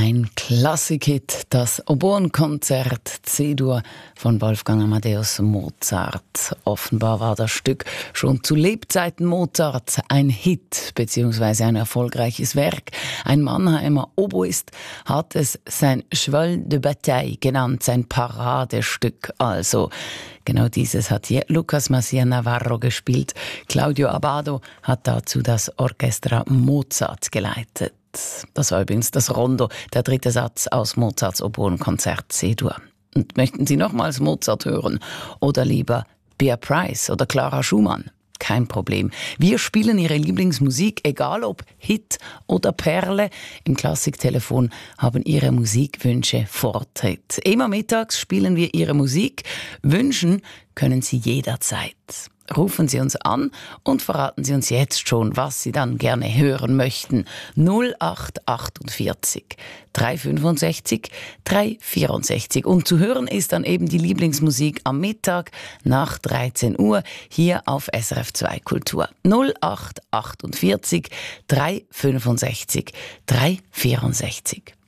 Ein Klassikhit, das Oboenkonzert C-Dur von Wolfgang Amadeus Mozart. Offenbar war das Stück schon zu Lebzeiten Mozarts ein Hit bzw. ein erfolgreiches Werk. Ein Mannheimer Oboist hat es sein Cheval de Bataille genannt, sein Paradestück also. Genau dieses hat hier Lucas Macia Navarro gespielt. Claudio Abbado hat dazu das Orchestra Mozart geleitet. Das war übrigens das Rondo, der dritte Satz aus Mozarts Oboenkonzert C-Dur. Und möchten Sie nochmals Mozart hören oder lieber Bea Price oder Clara Schumann? Kein Problem. Wir spielen Ihre Lieblingsmusik, egal ob Hit oder Perle. Im Klassiktelefon haben Ihre Musikwünsche Vortritt. Immer mittags spielen wir Ihre Musik. Wünschen können Sie jederzeit. Rufen Sie uns an und verraten Sie uns jetzt schon, was Sie dann gerne hören möchten. 0848 365 364. Und zu hören ist dann eben die Lieblingsmusik am Mittag nach 13 Uhr hier auf SRF 2 Kultur. 0848 365 364.